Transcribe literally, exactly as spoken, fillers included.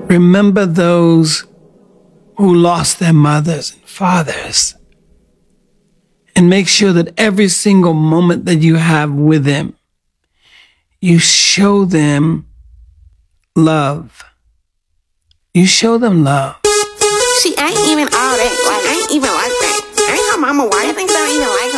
Remember those who lost their mothers and fathers. And make sure that every single moment that you have with them, you show them love. You show them love. She ain't even all that. Like, I ain't even like that. I ain't her mama wife. I think so even like her.